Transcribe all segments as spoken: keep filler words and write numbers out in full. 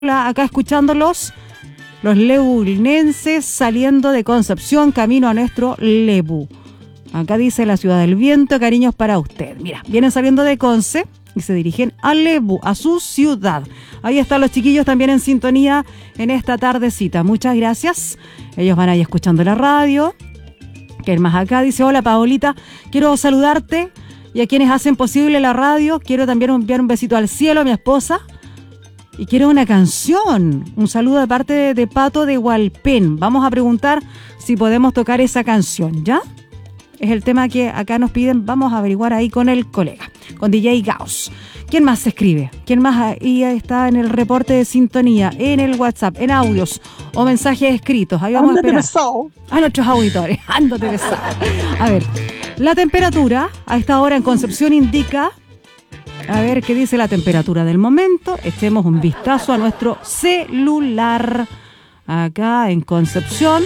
acá escuchándolos, los lebunenses saliendo de Concepción camino a nuestro Lebu. Acá dice la ciudad del viento, cariños para usted. Mira, vienen saliendo de Conce y se dirigen a Lebu, a su ciudad. Ahí están los chiquillos también en sintonía en esta tardecita. Muchas gracias. Ellos van ahí escuchando la radio. ¿Quién más acá? Dice, hola Paolita, quiero saludarte y a quienes hacen posible la radio. Quiero también enviar un besito al cielo a mi esposa. Y quiero una canción. Un saludo de parte de, de Pato de Hualpén. Vamos a preguntar si podemos tocar esa canción, ¿ya? Es el tema que acá nos piden. Vamos a averiguar ahí con el colega, con D J Gauss. ¿Quién más se escribe? ¿Quién más ahí está en el reporte de sintonía, en el WhatsApp, en audios o mensajes escritos? Ahí vamos Ándate a esperar besado. A nuestros auditores. Ándate besado. A ver, la temperatura a esta hora en Concepción indica... A ver qué dice la temperatura del momento. Echemos un vistazo a nuestro celular. Acá en Concepción.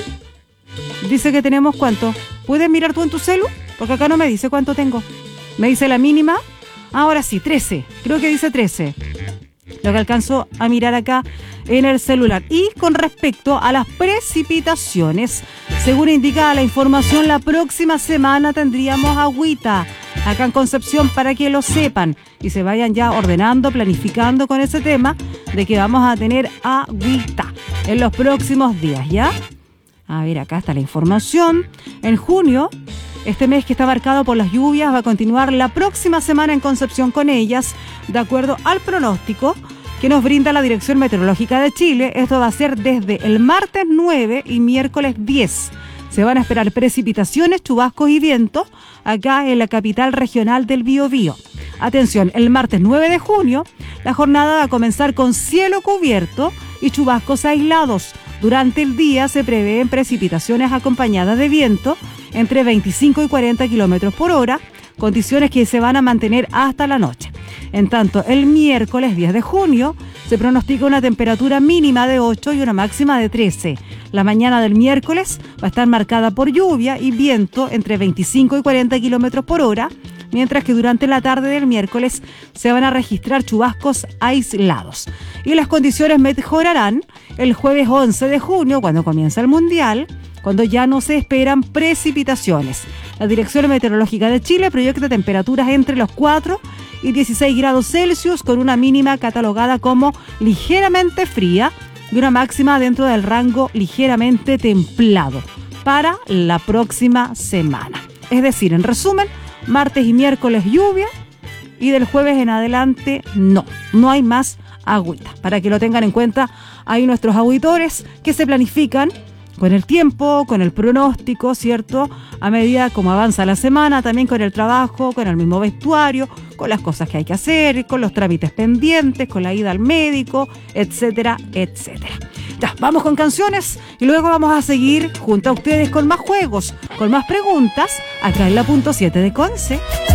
Dice que tenemos ¿cuánto? ¿Puedes mirar tú en tu celu? Porque acá no me dice cuánto tengo. Me dice la mínima. Ahora sí, trece. Creo que dice trece. Lo que alcanzo a mirar acá en el celular. Y con respecto a las precipitaciones, según indica la información, la próxima semana tendríamos agüita acá en Concepción, para que lo sepan y se vayan ya ordenando, planificando con ese tema de que vamos a tener agüita en los próximos días, ¿ya? A ver, acá está la información. En junio, este mes que está marcado por las lluvias, va a continuar la próxima semana en Concepción con ellas, de acuerdo al pronóstico que nos brinda la Dirección Meteorológica de Chile. Esto va a ser desde el martes nueve y miércoles diez. Se van a esperar precipitaciones, chubascos y vientos acá en la capital regional del Biobío. Atención, el martes nueve de junio, la jornada va a comenzar con cielo cubierto y chubascos aislados. Durante el día se prevén precipitaciones acompañadas de viento entre veinticinco y cuarenta kilómetros por hora, condiciones que se van a mantener hasta la noche. En tanto, el miércoles diez de junio se pronostica una temperatura mínima de ocho y una máxima de trece. La mañana del miércoles va a estar marcada por lluvia y viento entre veinticinco y cuarenta kilómetros por hora, mientras que durante la tarde del miércoles se van a registrar chubascos aislados. Y las condiciones mejorarán el jueves once de junio, cuando comienza el Mundial, cuando ya no se esperan precipitaciones. La Dirección Meteorológica de Chile proyecta temperaturas entre los cuatro y dieciséis grados Celsius, con una mínima catalogada como ligeramente fría y una máxima dentro del rango ligeramente templado para la próxima semana. Es decir, en resumen, martes y miércoles lluvia y del jueves en adelante no, no hay más agüita. Para que lo tengan en cuenta, hay nuestros auditores que se planifican con el tiempo, con el pronóstico, ¿cierto? A medida como avanza la semana, también con el trabajo, con el mismo vestuario, con las cosas que hay que hacer, con los trámites pendientes, con la ida al médico, etcétera, etcétera. Ya, vamos con canciones y luego vamos a seguir junto a ustedes con más juegos, con más preguntas, acá en la punto siete de Conce.